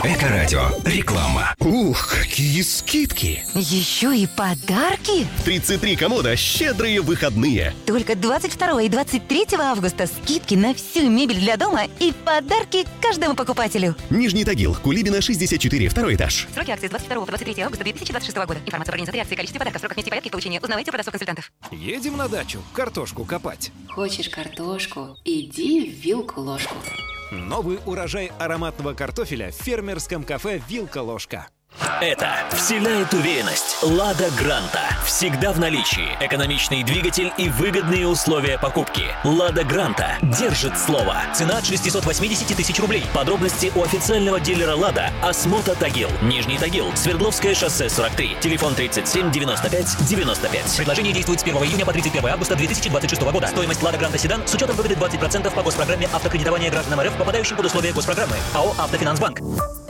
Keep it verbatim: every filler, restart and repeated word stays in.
Эко-радио. Реклама. Ух, какие скидки! Еще и подарки? тридцать три комода щедрые выходные. Только двадцать второго и двадцать третьего августа скидки на всю мебель для дома и подарки каждому покупателю. Нижний Тагил, Кулибина, шестьдесят четыре, второй этаж. Сроки акции с двадцать второго по двадцать третьего августа две тысячи двадцать шестого года. Информация по организации акции, количестве подарков, сроках нести порядке и получения. Узнавайте у продавцов-консультантов. Едем на дачу картошку копать. Хочешь картошку? Иди в вилку-ложку. Новый урожай ароматного картофеля в фермерском кафе «Вилка-ложка». Это вселяет уверенность. «Лада Гранта». Всегда в наличии. Экономичный двигатель и выгодные условия покупки. «Лада Гранта» держит слово. Цена от шестьсот восемьдесят тысяч рублей. Подробности у официального дилера «Лада» Осмота Тагил. Нижний Тагил. Свердловское шоссе сорок три. Телефон тридцать семь девяносто пять девяносто пять. Предложение действует с первого июня по тридцать первого августа две тысячи двадцать шестого года. Стоимость «Лада Гранта» седан с учетом выгоды двадцать процентов по госпрограмме автокредитования гражданам РФ, попадающим под условия госпрограммы. АО «Автофинансбанк».